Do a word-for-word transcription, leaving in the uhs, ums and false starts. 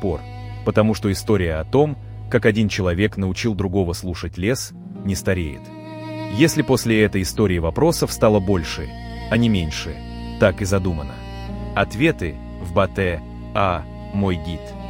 пор, потому что история о том, как один человек научил другого слушать лес, не стареет. Если после этой истории вопросов стало больше, а не меньше, так и задумано. Ответы в Батэ А. Мой гид.